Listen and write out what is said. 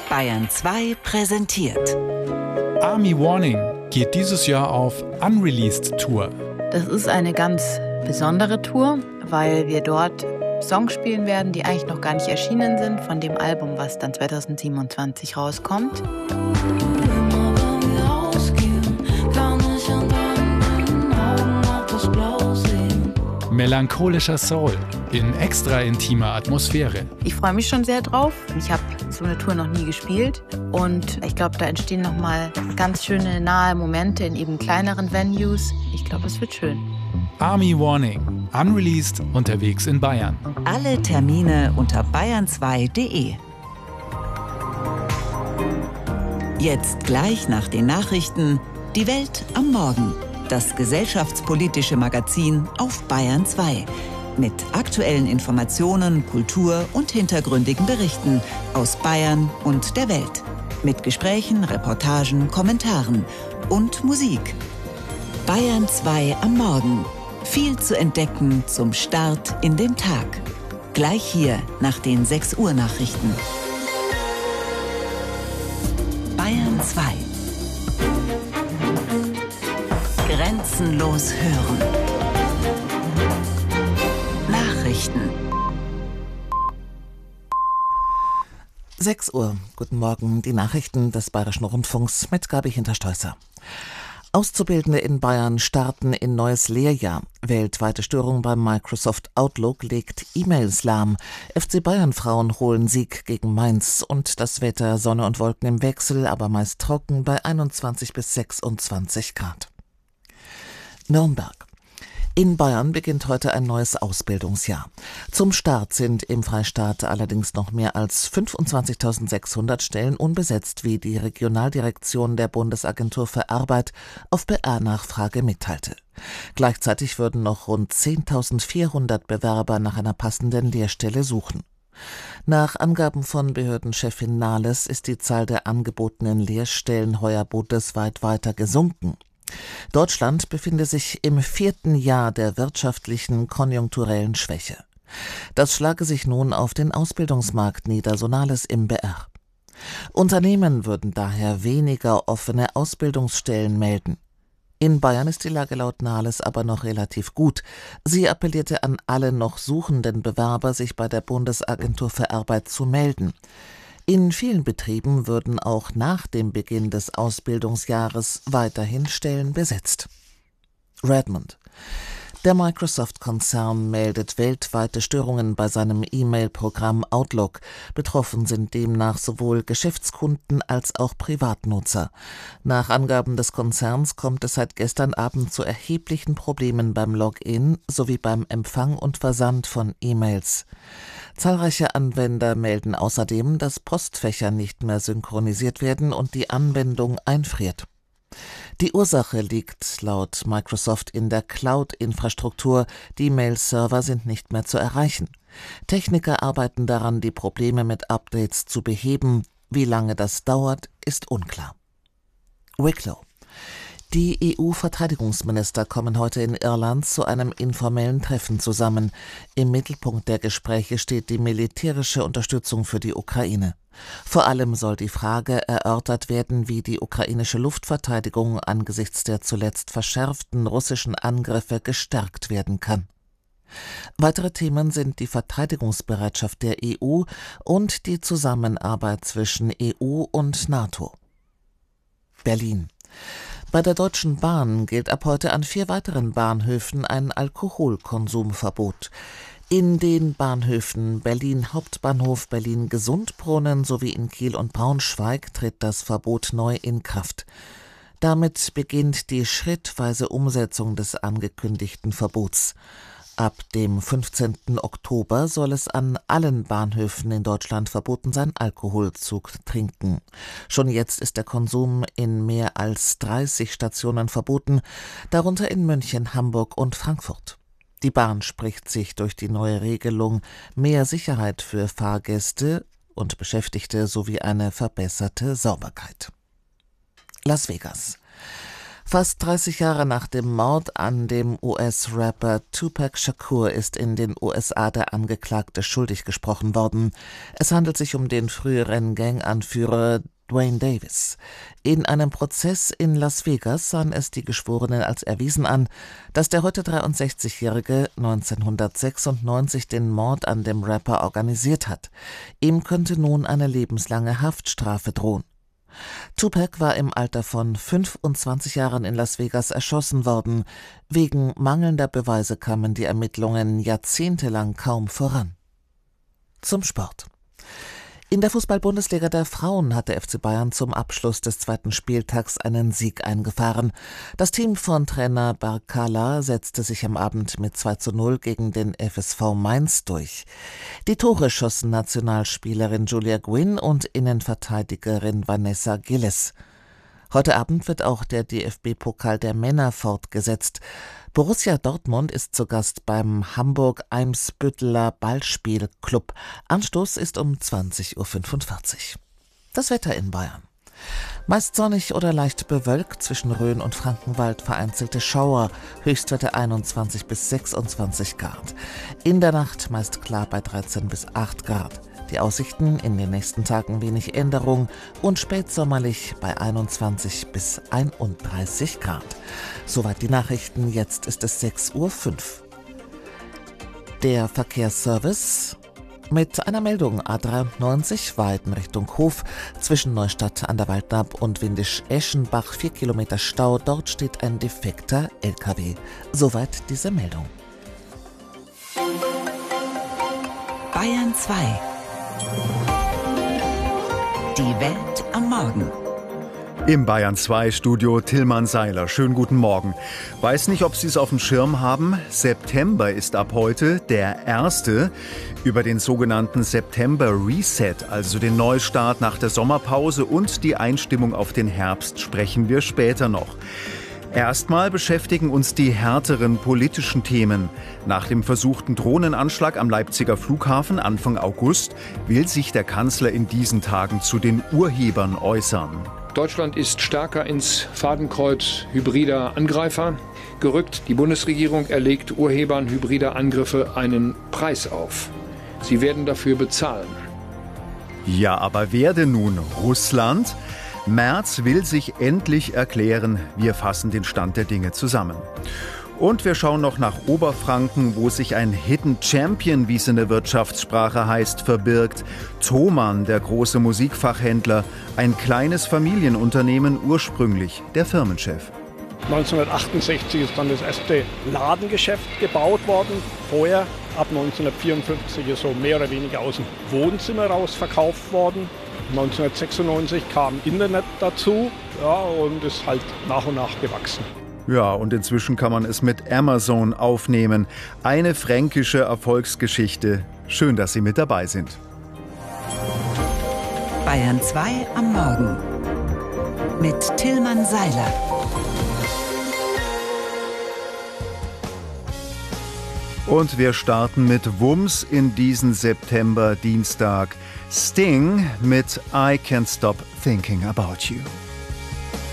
Bayern 2 präsentiert. Army Warning geht dieses Jahr auf Unreleased Tour. Das ist eine ganz besondere Tour, weil wir dort Songs spielen werden, die eigentlich noch gar nicht erschienen sind, von dem Album, was dann 2027 rauskommt. Melancholischer Soul in extra intimer Atmosphäre. Ich freue mich schon sehr drauf. Ich habe so eine Tour noch nie gespielt und ich glaube, da entstehen nochmal ganz schöne nahe Momente in eben kleineren Venues. Ich glaube, es wird schön. Army Warning, unreleased, unterwegs in Bayern. Alle Termine unter bayern2.de. Jetzt gleich nach den Nachrichten Die Welt am Morgen. Das gesellschaftspolitische Magazin auf Bayern 2. Mit aktuellen Informationen, Kultur und hintergründigen Berichten aus Bayern und der Welt. Mit Gesprächen, Reportagen, Kommentaren und Musik. Bayern 2 am Morgen. Viel zu entdecken zum Start in den Tag. Gleich hier nach den 6 Uhr Nachrichten. Bayern 2. Grenzenlos hören. Nachrichten. 6 Uhr. Guten Morgen. Die Nachrichten des Bayerischen Rundfunks mit Gabi Hinterstoisser. Auszubildende in Bayern starten in neues Lehrjahr. Weltweite Störung beim Microsoft Outlook legt E-Mails lahm. FC Bayern-Frauen holen Sieg gegen Mainz. Und das Wetter: Sonne und Wolken im Wechsel, aber meist trocken bei 21 bis 26 Grad. Nürnberg. In Bayern beginnt heute ein neues Ausbildungsjahr. Zum Start sind im Freistaat allerdings noch mehr als 25.600 Stellen unbesetzt, wie die Regionaldirektion der Bundesagentur für Arbeit auf BR-Nachfrage mitteilte. Gleichzeitig würden noch rund 10.400 Bewerber nach einer passenden Lehrstelle suchen. Nach Angaben von Behördenchefin Nahles ist die Zahl der angebotenen Lehrstellen heuer bundesweit weiter gesunken. Deutschland befinde sich im 4. Jahr der wirtschaftlichen konjunkturellen Schwäche. Das schlage sich nun auf den Ausbildungsmarkt nieder, so Nahles im BR. Unternehmen würden daher weniger offene Ausbildungsstellen melden. In Bayern ist die Lage laut Nahles aber noch relativ gut. Sie appellierte an alle noch suchenden Bewerber, sich bei der Bundesagentur für Arbeit zu melden. In vielen Betrieben würden auch nach dem Beginn des Ausbildungsjahres weiterhin Stellen besetzt. Redmond. Der Microsoft-Konzern meldet weltweite Störungen bei seinem E-Mail-Programm Outlook. Betroffen sind demnach sowohl Geschäftskunden als auch Privatnutzer. Nach Angaben des Konzerns kommt es seit gestern Abend zu erheblichen Problemen beim Login sowie beim Empfang und Versand von E-Mails. Zahlreiche Anwender melden außerdem, dass Postfächer nicht mehr synchronisiert werden und die Anwendung einfriert. Die Ursache liegt laut Microsoft in der Cloud-Infrastruktur. Die Mail-Server sind nicht mehr zu erreichen. Techniker arbeiten daran, die Probleme mit Updates zu beheben. Wie lange das dauert, ist unklar. Wicklow. Die EU-Verteidigungsminister kommen heute in Irland zu einem informellen Treffen zusammen. Im Mittelpunkt der Gespräche steht die militärische Unterstützung für die Ukraine. Vor allem soll die Frage erörtert werden, wie die ukrainische Luftverteidigung angesichts der zuletzt verschärften russischen Angriffe gestärkt werden kann. Weitere Themen sind die Verteidigungsbereitschaft der EU und die Zusammenarbeit zwischen EU und NATO. Berlin. Bei der Deutschen Bahn gilt ab heute an 4 weiteren Bahnhöfen ein Alkoholkonsumverbot. In den Bahnhöfen Berlin Hauptbahnhof, Berlin Gesundbrunnen sowie in Kiel und Braunschweig tritt das Verbot neu in Kraft. Damit beginnt die schrittweise Umsetzung des angekündigten Verbots. Ab dem 15. Oktober soll es an allen Bahnhöfen in Deutschland verboten sein, Alkohol zu trinken. Schon jetzt ist der Konsum in mehr als 30 Stationen verboten, darunter in München, Hamburg und Frankfurt. Die Bahn spricht sich durch die neue Regelung mehr Sicherheit für Fahrgäste und Beschäftigte sowie eine verbesserte Sauberkeit. Las Vegas. Fast 30 Jahre nach dem Mord an dem US-Rapper Tupac Shakur ist in den USA der Angeklagte schuldig gesprochen worden. Es handelt sich um den früheren Ganganführer Duane Davis. In einem Prozess in Las Vegas sahen es die Geschworenen als erwiesen an, dass der heute 63-Jährige 1996 den Mord an dem Rapper organisiert hat. Ihm könnte nun eine lebenslange Haftstrafe drohen. Tupac war im Alter von 25 Jahren in Las Vegas erschossen worden. Wegen mangelnder Beweise kamen die Ermittlungen jahrzehntelang kaum voran. Zum Sport. In der Fußball-Bundesliga der Frauen hat der FC Bayern zum Abschluss des zweiten Spieltags einen Sieg eingefahren. Das Team von Trainer Barkala setzte sich am Abend mit 2:0 gegen den FSV Mainz durch. Die Tore schossen Nationalspielerin Julia Gwynn und Innenverteidigerin Vanessa Gilles. Heute Abend wird auch der DFB-Pokal der Männer fortgesetzt. Borussia Dortmund ist zu Gast beim Hamburg-Eimsbütteler Ballspielclub. Anstoß ist um 20:45 Uhr. Das Wetter in Bayern. Meist sonnig oder leicht bewölkt, zwischen Rhön und Frankenwald vereinzelte Schauer, Höchstwerte 21 bis 26 Grad. In der Nacht meist klar bei 13 bis 8 Grad. Die Aussichten in den nächsten Tagen wenig Änderung und spätsommerlich bei 21 bis 31 Grad. Soweit die Nachrichten, jetzt ist es 6:05 Uhr. Der Verkehrsservice mit einer Meldung: A93 Weiden Richtung Hof, zwischen Neustadt an der Waldnab und Windisch-Eschenbach 4 Kilometer Stau, dort steht ein defekter LKW. Soweit diese Meldung. Bayern 2. Die Welt am Morgen. Im Bayern 2 Studio Tillmann Seiler. Schönen guten Morgen. Weiß nicht, ob Sie es auf dem Schirm haben. September ist ab heute der erste. Über den sogenannten September Reset, also den Neustart nach der Sommerpause und die Einstimmung auf den Herbst, sprechen wir später noch. Erstmal beschäftigen uns die härteren politischen Themen. Nach dem versuchten Drohnenanschlag am Leipziger Flughafen Anfang August will sich der Kanzler in diesen Tagen zu den Urhebern äußern. Deutschland ist stärker ins Fadenkreuz hybrider Angreifer gerückt. Die Bundesregierung erlegt Urhebern hybrider Angriffe einen Preis auf. Sie werden dafür bezahlen. Ja, aber wer denn nun? Russland? Merz will sich endlich erklären. Wir fassen den Stand der Dinge zusammen. Und wir schauen noch nach Oberfranken, wo sich ein Hidden Champion, wie es in der Wirtschaftssprache heißt, verbirgt. Thomann, der große Musikfachhändler, ein kleines Familienunternehmen, ursprünglich der Firmenchef. 1968 ist dann das erste Ladengeschäft gebaut worden. Vorher, ab 1954, ist so mehr oder weniger aus dem Wohnzimmer raus verkauft worden. 1996 kam Internet dazu, ja, und ist halt nach und nach gewachsen. Ja, und inzwischen kann man es mit Amazon aufnehmen. Eine fränkische Erfolgsgeschichte. Schön, dass Sie mit dabei sind. Bayern 2 am Morgen mit Tillmann Seiler. Und wir starten mit Wumms in diesen September-Dienstag. Sting mit I Can't Stop Thinking About You.